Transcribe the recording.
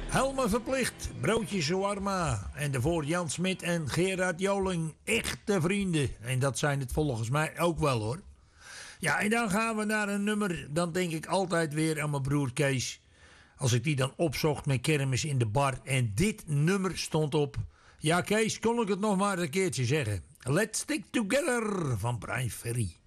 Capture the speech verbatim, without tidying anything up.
Helmen verplicht, broodje shawarma. En daarvoor Jan Smit en Gerard Joling, echte vrienden. En dat zijn het volgens mij ook wel hoor. Ja, en dan gaan we naar een nummer, dan denk ik altijd weer aan mijn broer Kees. Als ik die dan opzocht met kermis in de bar en dit nummer stond op. Ja Kees, kon ik het nog maar een keertje zeggen. Let's Stick Together van Brian Ferry.